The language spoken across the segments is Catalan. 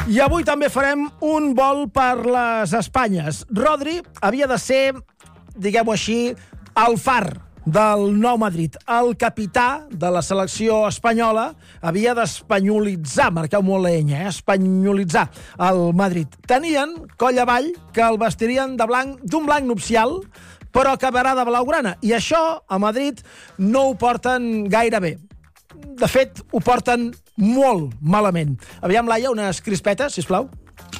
I avui també farem un vol per les Espanyes. Rodri havia de ser, diguem-ho així, el far del Nou Madrid. El capità de la selecció espanyola havia d'espanyolitzar, marqueu molt la enya, espanyolitzar el Madrid. Tenien coll avall que el vestirien de blanc, d'un blanc nupcial, però acabarà de blaugrana. I això a Madrid no ho porten gaire bé. De fet, ho porten molt malament. Aviam, Laia, unes crispetes, sisplau.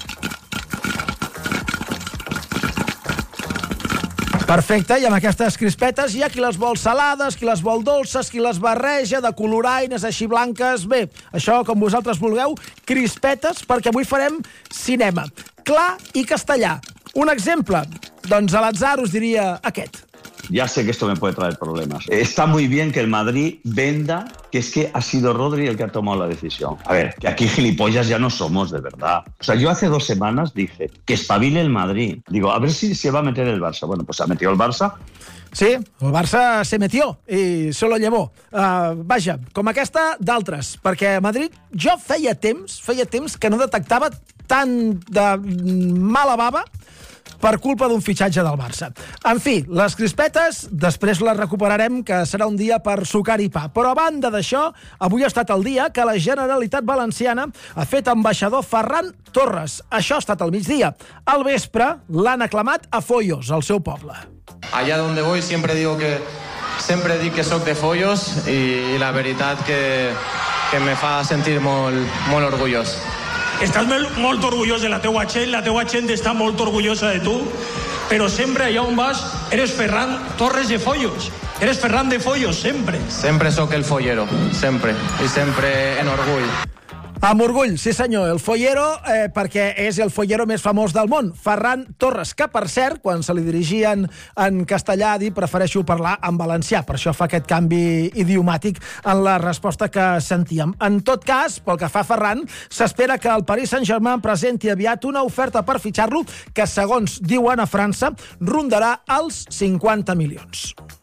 Perfecte, i amb aquestes crispetes hi ha qui les vol salades, qui les vol dolces, qui les barreja de coloraines així blanques. Bé, això com vosaltres vulgueu, crispetes, perquè avui farem cinema. Clar i castellà. Un exemple, doncs a l'atzar us diria aquest. Ya sé que esto me puede traer problemas. Está muy bien que el Madrid venda que es que ha sido Rodri el que ha tomado la decisión. A ver, que aquí gilipollas ya no somos, de verdad. O sea, yo hace 2 semanas dije que espabile el Madrid. Digo, a ver si se va a meter el Barça. Bueno, pues se ha metido el Barça. Sí, el Barça se metió i se lo llevó. Vaja, com aquesta d'altres, perquè a Madrid jo feia temps que no detectava tant de mala bava per culpa d'un fitxatge del Barça. En fi, les crispetes després les recuperarem, que serà un dia per sucar i pa. Però a banda d'això, avui ha estat el dia que la Generalitat Valenciana ha fet ambaixador Ferran Torres. Això ha estat al migdia. Al vespre l'han aclamat a Foios, al seu poble. Allá donde voy siempre dic que soc de Foios i la veritat que me fa sentir molt orgullós. Estàs molt orgullós de la teua gent està molt orgullosa de tu, però sempre allà on vas eres Ferran Torres de Foios. Eres Ferran de Foios, sempre. Sempre sóc el follero, sempre. I sempre en orgull. Amb orgull, sí senyor, el follero, perquè és el follero més famós del món, Ferran Torres, que per cert, quan se li dirigien en castellà, ha dit prefereixo parlar en valencià, per això fa aquest canvi idiomàtic en la resposta que sentíem. En tot cas, pel que fa a Ferran, s'espera que el Paris Saint-Germain presenti aviat una oferta per fitxar-lo que, segons diuen a França, rondarà els 50 milions.